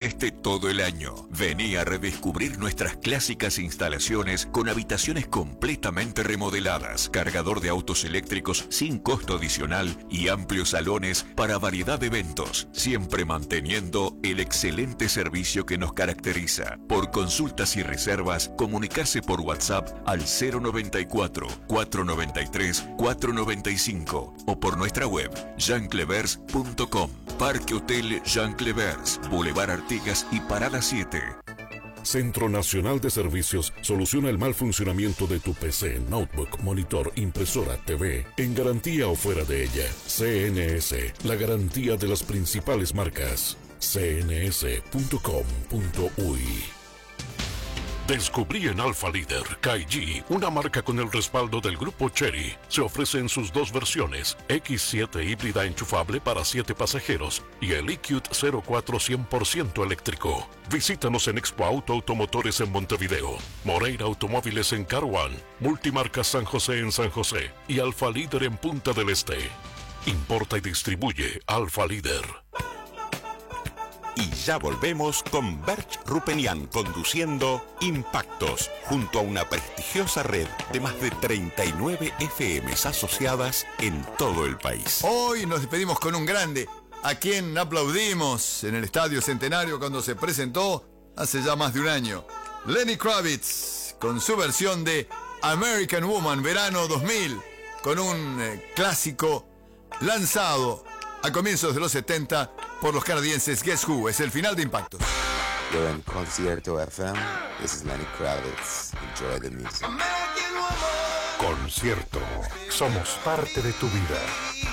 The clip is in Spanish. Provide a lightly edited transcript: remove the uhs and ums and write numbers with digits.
esté todo el año. Vení a redescubrir nuestras clásicas instalaciones con habitaciones completamente remodeladas, cargador de autos eléctricos sin costo adicional y amplios salones para variedad de eventos, siempre manteniendo el excelente servicio que nos caracteriza. Por consultas y reservas, comunicarse por WhatsApp al 094 493 495 o por nuestra web jeanclevers.com. Parque Hotel Jean Clevers, Boulevard Artigas y Parada 7. Centro Nacional de Servicios soluciona el mal funcionamiento de tu PC, notebook, monitor, impresora, TV, en garantía o fuera de ella. CNS, la garantía de las principales marcas. cns.com.uy. Descubrí en Alfa Líder KG, una marca con el respaldo del grupo Chery. Se ofrece en sus dos versiones, X7 híbrida enchufable para 7 pasajeros y el eQt 04 100% eléctrico. Visítanos en Expo Auto Automotores en Montevideo, Moreira Automóviles en Caruán, Multimarcas San José en San José y Alfa Líder en Punta del Este. Importa y distribuye Alfa Líder. Y ya volvemos con Berch Rupenian conduciendo Impactos, junto a una prestigiosa red de más de 39 FMs asociadas en todo el país. Hoy nos despedimos con un grande, a quien aplaudimos en el Estadio Centenario cuando se presentó hace ya más de un año. Lenny Kravitz, con su versión de American Woman, verano 2000, con un clásico lanzado a comienzos de los 70 por los canadienses Guess Who. Es el final de Impactos. Yo en Concierto FM, this is Lenny Kravitz. Enjoy the music. Concierto. Somos parte de tu vida.